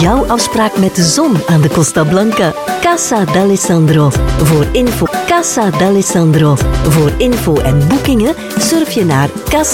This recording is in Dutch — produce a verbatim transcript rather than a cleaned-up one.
jouw afspraak met de zon aan de Costa Blanca. Casa d'Alessandro. Voor info Casa d'Alessandro. Voor info en boekingen surf je naar casa